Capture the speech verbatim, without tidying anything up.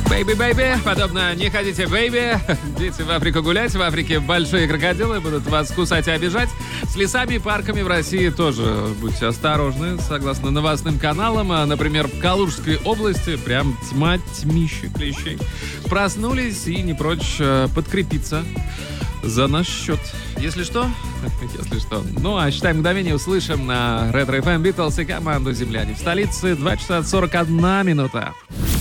Бэйби-бэйби, подобно «Не ходите, бэйби». Дети в Африку гулять, в Африке большие крокодилы будут вас кусать и обижать. С лесами и парками в России тоже будьте осторожны. Согласно новостным каналам, например, в Калужской области прям тьма тьмища клещей. Проснулись и не прочь подкрепиться за наш счет. Если что, если что. Ну, а считай мгновение услышим на Ретро эф эм, Битлз и команду «Земляне». В столице два часа сорок одна минута.